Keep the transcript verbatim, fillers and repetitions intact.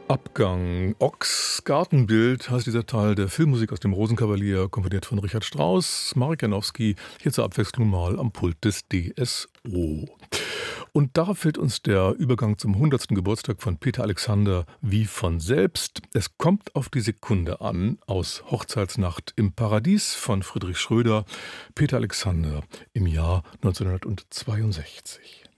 Abgang. Ochs Gartenbild heißt dieser Teil der Filmmusik aus dem Rosenkavalier, komponiert von Richard Strauss. Marek Janowski, hier zur Abwechslung mal am Pult des D S O. Und darauf fällt uns der Übergang zum hundertsten Geburtstag von Peter Alexander wie von selbst. Es kommt auf die Sekunde an, aus Hochzeitsnacht im Paradies von Friedrich Schröder, Peter Alexander im Jahr neunzehnhundertzweiundsechzig.